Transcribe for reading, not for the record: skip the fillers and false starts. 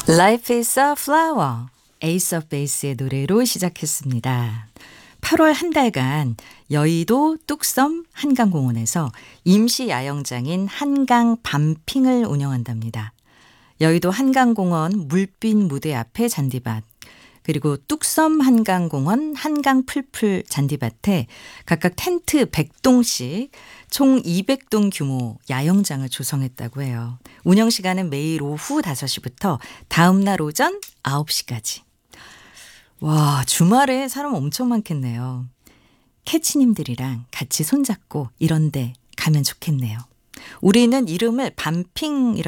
Life is a flower. 에이스 오브 베이스의 노래로 시작했습니다. 8월 한 달간 여의도 뚝섬 한강공원에서 임시 야영장인 한강 밤핑을 운영한답니다. 여의도 한강공원 물빛 무대 앞에 잔디밭, 그리고 뚝섬 한강공원 한강 풀풀 잔디밭에 각각 텐트 100동씩 총 200동 규모 야영장을 조성했다고 해요. 운영 시간은 매일 오후 5시부터 다음 날 오전 9시까지. 와, 주말에 사람 엄청 많겠네요. 캐치님들이랑 같이 손잡고 이런 데 가면 좋겠네요. 우리는 이름을 밤핑이라고